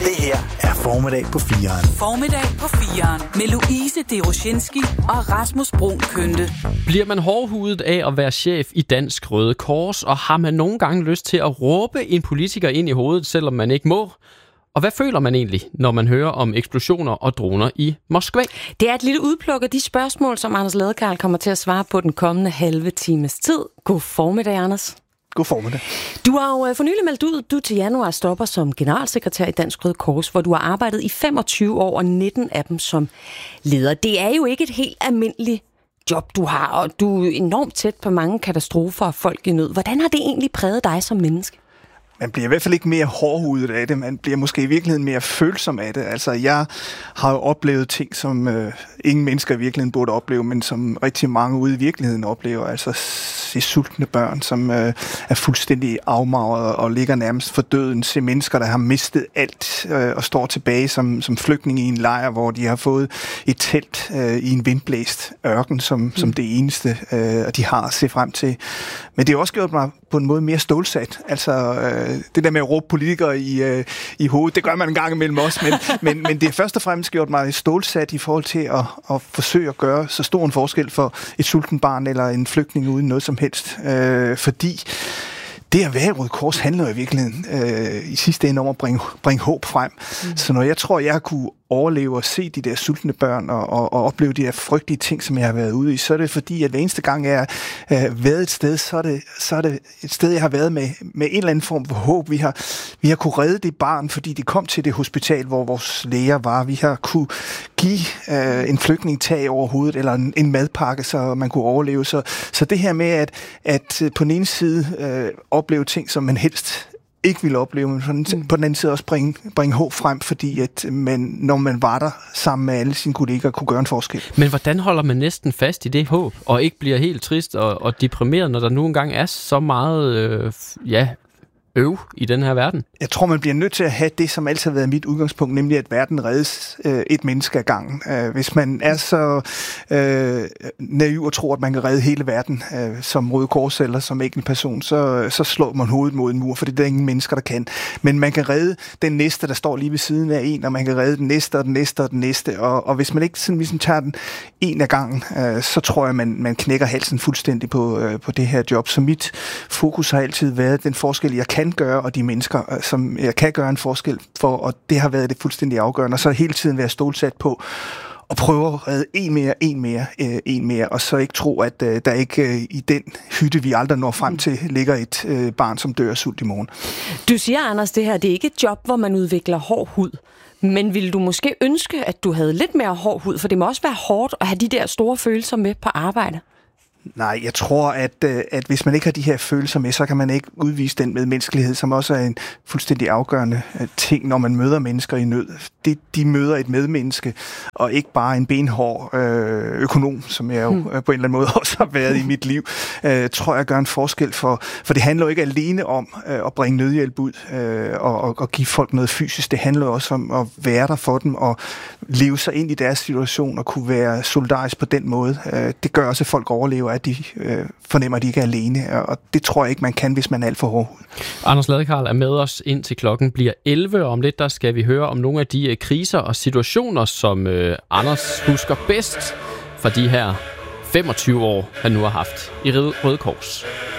Det her er Formiddag på 4'eren. Formiddag på 4'eren med Louise Deroshinski og Rasmus Bruun Kønte. Bliver man hårdhudet af at være chef i Dansk Røde Kors, og har man nogle gange lyst til at råbe en politiker ind i hovedet, selvom man ikke må? Og hvad føler man egentlig, når man hører om eksplosioner og droner i Moskva? Det er et lille udpluk af de spørgsmål, som Anders Ladekarl kommer til at svare på den kommende halve times tid. God formiddag, Anders. God formiddag. Du har jo for nylig meldt ud, du til januar stopper som generalsekretær i Dansk Røde Kors, hvor du har arbejdet i 25 år og 19 af dem som leder. Det er jo ikke et helt almindeligt job, du har, og du er enormt tæt på mange katastrofer og folk i nød. Hvordan har det egentlig præget dig som menneske? Man bliver i hvert fald ikke mere hårdhudet af det, man bliver måske i virkeligheden mere følsom af det. Altså, jeg har jo oplevet ting, som ingen mennesker i virkeligheden burde opleve, men som rigtig mange ude i virkeligheden oplever. Altså, se sultne børn, som er fuldstændig afmagret og ligger nærmest for døden. Se mennesker, der har mistet alt og står tilbage som flygtninge i en lejr, hvor de har fået et telt i en vindblæst ørken som det eneste, de har at se frem til. Men det har også gjort mig på en måde mere stålsat. Altså, det der med at råbe politikere i hovedet, det gør man en gang imellem også, men det har først og fremmest gjort mig stålsat i forhold til at forsøge at gøre så stor en forskel for et sulten barn eller en flygtning uden noget som helst. Fordi det at være i Røde Kors handler i virkeligheden i sidste ende om at bringe håb frem. Så når jeg tror, jeg har kunne overleve og se de der sultne børn og opleve de der frygtelige ting, som jeg har været ude i, så er det fordi, at hver eneste gang jeg har været et sted, så er det et sted, jeg har været med en eller anden form for håb. Vi har kunne redde det barn, fordi de kom til det hospital, hvor vores læger var. Vi har kunne give en flygtning tag over hovedet, eller en madpakke, så man kunne overleve. Så det her med at på den ene side opleve ting, som man helst ikke ville opleve, men på den anden side også bringe håb frem, fordi at når man var der sammen med alle sine kolleger, kunne gøre en forskel. Men hvordan holder man næsten fast i det håb, og ikke bliver helt trist og deprimeret, når der nu engang er så meget i den her verden? Jeg tror, man bliver nødt til at have det, som altid har været mit udgangspunkt, nemlig at verden reddes et menneske ad gangen. Hvis man er så naiv og tror, at man kan redde hele verden som Røde Kors eller som enkelt person, så slår man hovedet mod en mur, for det er der ingen mennesker, der kan. Men man kan redde den næste, der står lige ved siden af en, og man kan redde den næste og den næste og den næste. Og hvis man ikke sådan ligesom tager den en af gangen, så tror jeg, man knækker halsen fuldstændig på det her job. Så mit fokus har altid været den forskel, jeg kan gøre, og de mennesker, som jeg kan gøre en forskel for, og det har været det fuldstændig afgørende. Og så hele tiden være stålsat på at prøve at redde en mere, og så ikke tro, at der ikke i den hytte, vi aldrig når frem til, ligger et barn, som dør af sult i morgen. Du siger, Anders, det her, det er ikke et job, hvor man udvikler hård hud. Men ville du måske ønske, at du havde lidt mere hård hud? For det må også være hårdt at have de der store følelser med på arbejde. Nej, jeg tror, at hvis man ikke har de her følelser med, så kan man ikke udvise den medmenneskelighed, som også er en fuldstændig afgørende ting, når man møder mennesker i nød. De møder et medmenneske, og ikke bare en benhård økonom, som jeg jo på en eller anden måde også har været i mit liv, tror jeg gør en forskel for det handler jo ikke alene om at bringe nødhjælp ud og give folk noget fysisk. Det handler også om at være der for dem og leve sig ind i deres situation og kunne være solidarisk på den måde. Det gør også, at folk overlever, at de fornemmer, at de ikke er alene, og det tror jeg ikke, man kan, hvis man er alt for hård. Anders Ladekarl er med os indtil klokken bliver 11, og om lidt der skal vi høre om nogle af de kriser og situationer, som Anders husker bedst fra de her 25 år, han nu har haft i Røde Kors.